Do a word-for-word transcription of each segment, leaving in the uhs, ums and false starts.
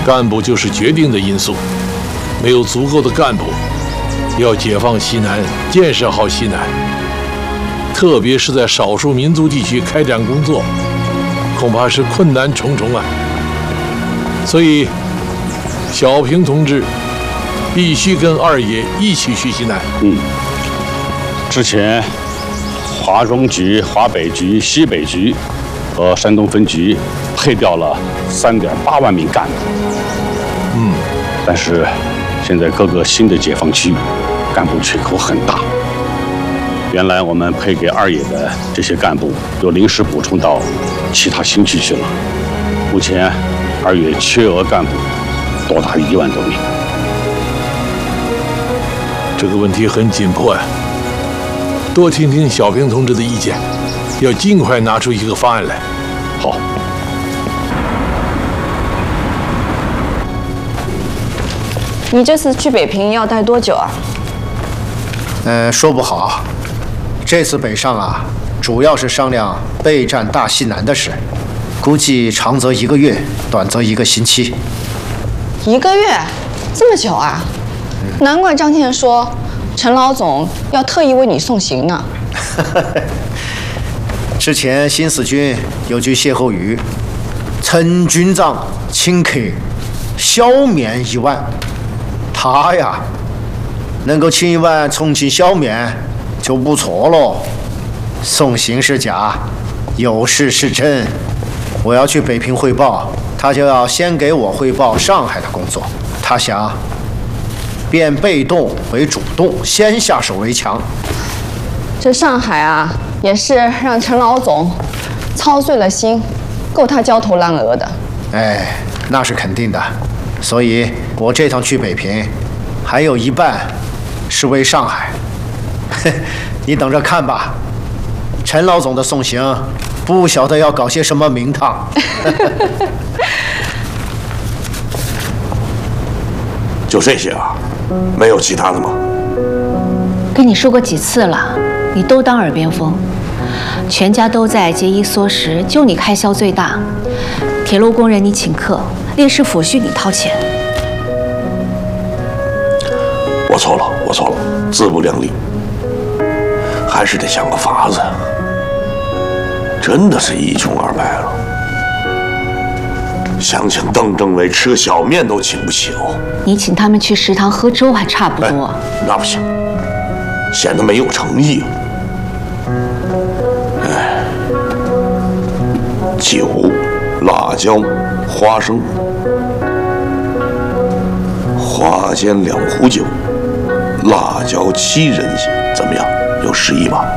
干部就是决定的因素，没有足够的干部，要解放西南、建设好西南，特别是在少数民族地区开展工作，恐怕是困难重重啊。所以，小平同志必须跟二爷一起去西南。 嗯，之前华中局、华北局、西北局和山东分局配调了三点八万名干部。 嗯， 但是现在各个新的解放区干部缺口很大。原来我们配给二爷的这些干部，又临时补充到其他新区去了。目前二爷缺额干部多达一万多名。 这个问题很紧迫呀、啊，多听听小平同志的意见，要尽快拿出一个方案来。 好。 你这次去北平要待多久啊？ 呃，说不好。这次北上啊，主要是商量备战大西南的事，估计长则一个月，短则一个星期。 一个月？这么久啊？嗯、难怪张天说陈老总要特意为你送行呢。 之前新四军有句歇后语：“陈军长请客，小面一碗。”他呀，能够请一碗重庆小面就不错了。送行是假，有事是真。我要去北平汇报，他就要先给我汇报上海的工作。他想变被动为主动，先下手为强。 这上海啊，也是让陈老总操碎了心，够他焦头烂额的。 哎，那是肯定的。所以我这趟去北平，还有一半是为上海。你等着看吧，陈老总的送行，不晓得要搞些什么名堂。 就这些啊，没有其他的吗？ 跟你说过几次了，你都当耳边风。全家都在节衣缩食，就你开销最大。铁路工人你请客，烈士抚恤你掏钱。 我错了，我错了，自不量力，还是得想个法子。真的是一穷二白了，想请邓政委吃个小面都请不起哦。 你请他们去食堂喝粥还差不多。 哎、那不行，显得没有诚意。哎，酒、辣椒、花生，花间两壶酒，辣椒七人行，怎么样？有诗意吧？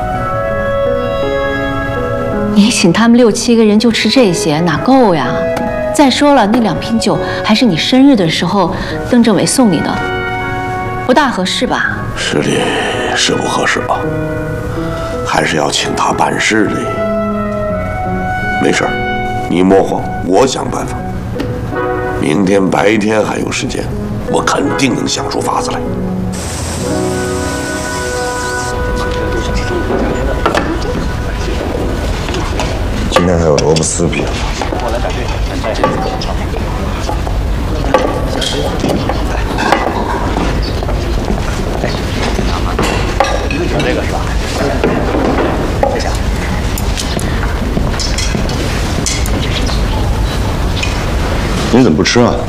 你请他们六七个人就吃这些，哪够呀？再说了，那两瓶酒还是你生日的时候邓政委送你的，不大合适吧？ 是的，是不合适吧？还是要请他办事的。没事儿，你莫慌，我想办法。明天白天还有时间，我肯定能想出法子来。 今天还有萝卜丝饼。 我来摆队，再这次可能长。哎，选这个是吧？谢谢。 你怎么不吃啊？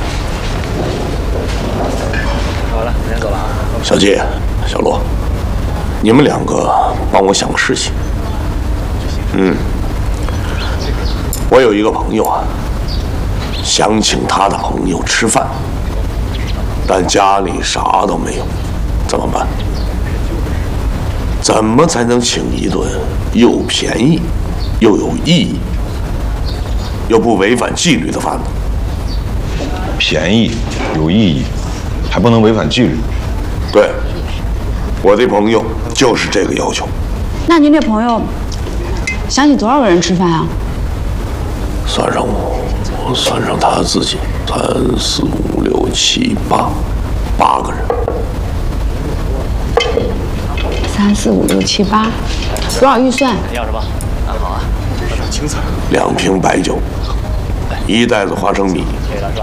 好了，我先走了啊。 小季、小罗，你们两个帮我想个事情。嗯。我有一个朋友啊，想请他的朋友吃饭，但家里啥都没有，怎么办？怎么才能请一顿又便宜又有意义又不违反纪律的饭呢？ 便宜有意义，还不能违反纪律。 对，我的朋友就是这个要求。 那您这朋友想请多少个人吃饭啊？ 算上我，算上他自己，三四五六七八，八个人。 三四五六七八，多少预算？ 要什么？啊，好啊，这是青菜。 两瓶白酒，一袋子花生米，